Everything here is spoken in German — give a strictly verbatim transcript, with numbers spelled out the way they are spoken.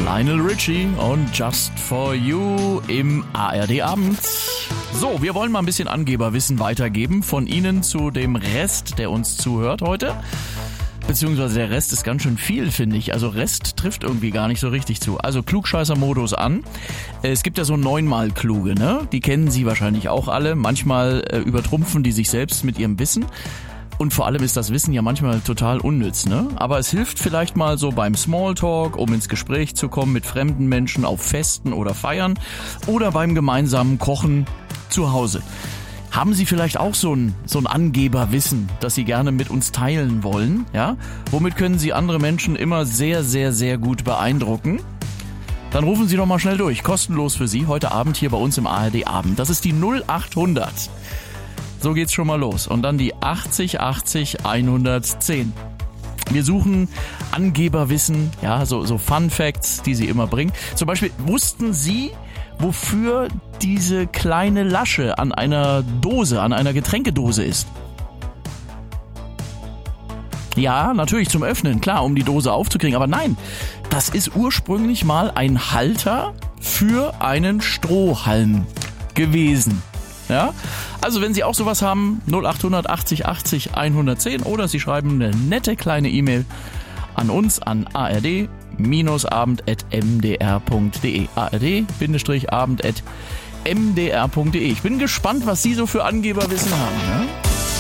Lionel Richie und Just For You im A R D-Abend. So, wir wollen mal ein bisschen Angeberwissen weitergeben von Ihnen zu dem Rest, der uns zuhört heute. Beziehungsweise der Rest ist ganz schön viel, finde ich. Also Rest trifft irgendwie gar nicht so richtig zu. Also Klugscheißer-Modus an. Es gibt ja so neunmal Kluge, ne? Die kennen Sie wahrscheinlich auch alle. Manchmal äh, übertrumpfen die sich selbst mit ihrem Wissen. Und vor allem ist das Wissen ja manchmal total unnütz, ne? Aber es hilft vielleicht mal so beim Smalltalk, um ins Gespräch zu kommen mit fremden Menschen auf Festen oder Feiern oder beim gemeinsamen Kochen zu Hause. Haben Sie vielleicht auch so ein, so ein Angeberwissen, das Sie gerne mit uns teilen wollen? Ja? Womit können Sie andere Menschen immer sehr, sehr, sehr gut beeindrucken? Dann rufen Sie doch mal schnell durch. Kostenlos für Sie heute Abend hier bei uns im A R D-Abend. Das ist die null acht hundert. So geht's schon mal los. Und dann die achtzig achtzig hundertzehn. Wir suchen Angeberwissen, ja, so, so Fun Facts, die Sie immer bringen. Zum Beispiel, wussten Sie, wofür diese kleine Lasche an einer Dose, an einer Getränkedose ist? Ja, natürlich zum Öffnen, klar, um die Dose aufzukriegen. Aber nein, das ist ursprünglich mal ein Halter für einen Strohhalm gewesen. Ja, also wenn Sie auch sowas haben, null acht hundert achtzig achtzig hundertzehn oder Sie schreiben eine nette kleine E-Mail an uns an a r d abend at m d r punkt d e. a r d abend at m d r punkt d e. Ich bin gespannt, was Sie so für Angeberwissen haben. Ja?